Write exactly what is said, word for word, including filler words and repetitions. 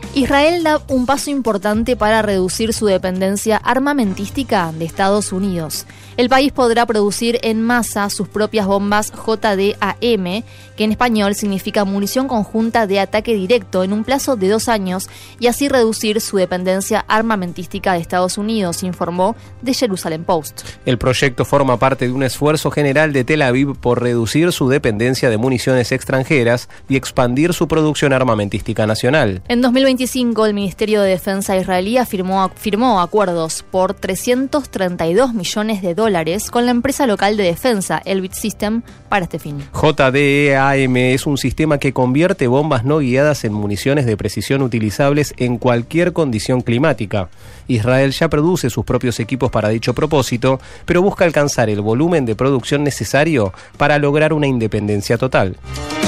Israel da un paso importante para reducir su dependencia armamentística de Estados Unidos. El país podrá producir en masa sus propias bombas J D A M, que en español significa munición conjunta de ataque directo, en un plazo de dos años, y así reducir su dependencia armamentística de Estados Unidos, informó The Jerusalem Post. El proyecto forma parte de un esfuerzo general de Tel Aviv por reducir su dependencia de municiones extranjeras y expandir su producción armamentística nacional. En dos mil veinticinco, el Ministerio de Defensa israelí firmó, firmó acuerdos por trescientos treinta y dos millones de dólares con la empresa local de defensa, Elbit System, para este fin. J D A M es un sistema que convierte bombas no guiadas en municiones de precisión utilizables en cualquier condición climática. Israel ya produce sus propios equipos para dicho propósito, pero busca alcanzar el volumen de producción necesario para lograr una independencia total.